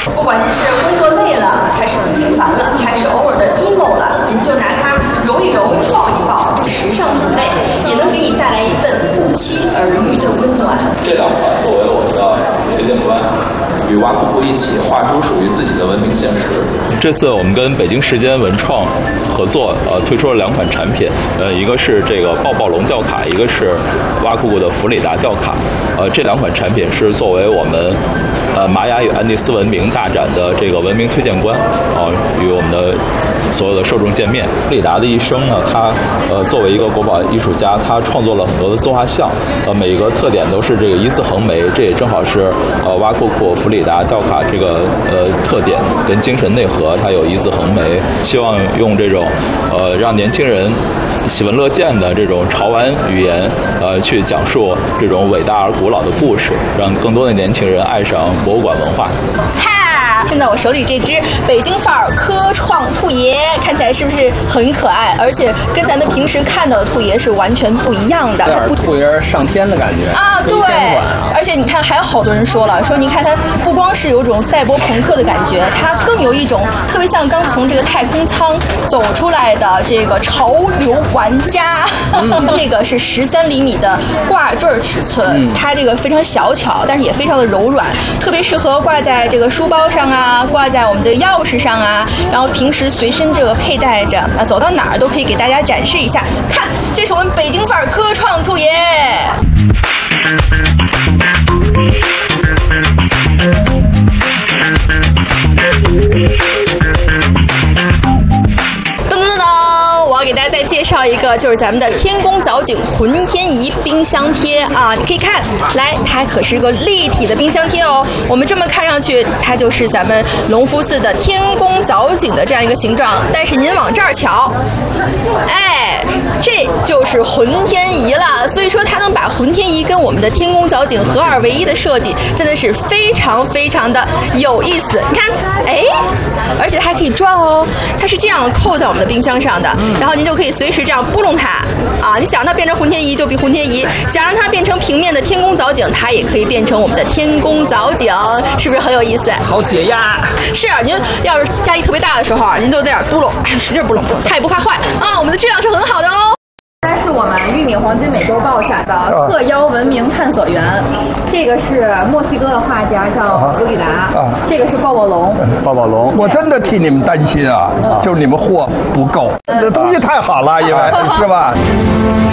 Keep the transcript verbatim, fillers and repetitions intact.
不管您是工作累了，还是心情烦了，还是偶尔的 emo 了，您就拿它揉一揉、抱一抱，时尚品味也能给你带来一份不期而遇的温暖。 这两款作为我们的推荐官，与哇酷酷一起画出属于自己的文明现实。 这次我们跟北京时间文创合作，呃，推出了两款产品，呃，一个是这个抱抱龙吊卡，一个是哇酷酷的弗里达吊卡。呃，这两款产品是作为我们呃玛雅与安第斯文明大展的这个文明推荐官，啊、呃，与我们的所有的受众见面。弗里达的一生呢，他呃作为一个国宝艺术家，他创作了很多的自画像，呃，每个特点都是这个一字横眉，这也正好是呃哇酷酷弗里达吊卡这个呃特点跟精神内核，它有一字横眉，希望用这种呃让年轻人喜闻乐见的这种潮玩语言，呃，去讲述这种伟大而古老的故事，让更多的年轻人爱上博物馆文化。 哈！现在我手里这只北京范儿科创兔爷，看起来是不是很可爱？而且跟咱们平时看到的兔爷是完全不一样的。 有点兔爷上天的感觉啊！对，而且你看，还有好多人说了，说你看它不光是有种赛博朋克的感觉，它更有一种特别像刚从这个太空舱走出来的这个潮流玩家。嗯、这个是十三厘米的挂坠尺寸，嗯、它这个非常小巧，但是也非常的柔软，特别适合挂在这个书包上啊，挂在我们的钥匙上啊，然后平时随身这个佩戴着啊，走到哪儿都可以给大家展示一下。看，这是我们北京范儿科创兔爷。我要给大家再介绍一个，就是咱们的天宫藻井浑天仪冰箱贴啊！你可以看，来，它可是个立体的冰箱贴哦。我们这么看上去，它就是咱们隆福寺的天宫藻井的这样一个形状。但是您往这儿瞧，哎，这就是浑天仪了。所以说，它能把浑天仪跟我们的天宫藻井合二为一的设计，真的是非常非常的有意思。你看，哎，而且它还可以转哦，它是这样扣在我们的冰箱上的。然后您就可以随时这样拨弄它啊！你想让它变成浑天仪就比浑天仪，想让它变成平面的天宫藻井，它也可以变成我们的天宫藻井，是不是很有意思？ 好解压。 是，您要是压力特别大的时候，您就在这儿拨弄，哎，使劲拨弄，它也不怕坏啊！我们的质量是很好的哦。 它是我们玉米黄金美洲豹闪的特邀文明探索员，这个是墨西哥的画家叫弗里达，啊、这个是抱抱龙。 抱抱龙， 我真的替你们担心啊，嗯、就是你们货不够，这东西太好了，因为是吧？